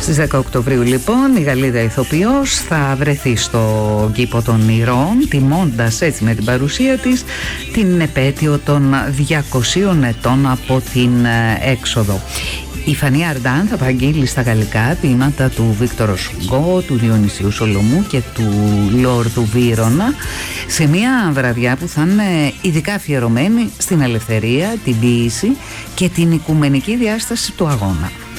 Στις 10 Οκτωβρίου λοιπόν η Γαλλίδα ηθοποιός θα βρεθεί στο κήπο των Ηρώων, τιμώντας έτσι με την παρουσία της την επέτειο των 200 ετών από την έξοδο. Η Φανή Αρντάν θα παραγγείλει στα γαλλικά ποίηματα του Βίκτορο Σουγκό, του Διονυσίου Σολομού και του Λόρδου Βύρωνα, σε μια βραδιά που θα είναι ειδικά αφιερωμένη στην ελευθερία, την ποίηση και την οικουμενική διάσταση του αγώνα.